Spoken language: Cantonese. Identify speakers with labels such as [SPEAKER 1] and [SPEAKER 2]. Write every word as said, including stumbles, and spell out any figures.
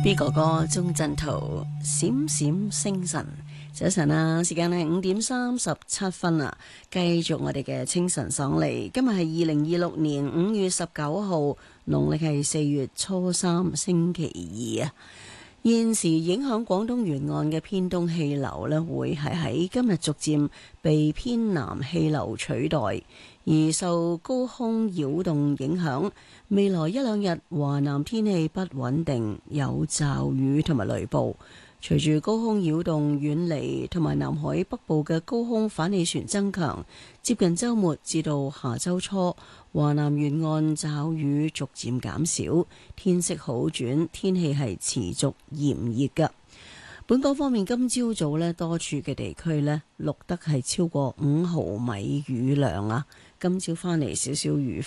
[SPEAKER 1] B 哥哥鍾鎮濤閃閃星辰，早晨啊，時間係五點三十七分啊，繼續我哋嘅清晨爽利。今日係二零二六年五月十九號，農曆係四月初三，星期二啊。現時影響廣東沿岸嘅偏東氣流呢，會係喺今日逐漸被偏南氣流取代，而受高空擾動影響，未來一兩日華南天氣不穩定，有驟雨同埋雷暴。隨住高空擾動遠離同埋南海北部嘅高空反氣旋增強，接近週末至到下週初，華南沿岸驟雨逐漸減少，天色好轉，天氣係持續炎熱㗎。本港方面，今朝早呢多處嘅地區呢錄得係超過五毫米雨量啊！今朝翻嚟少少雨。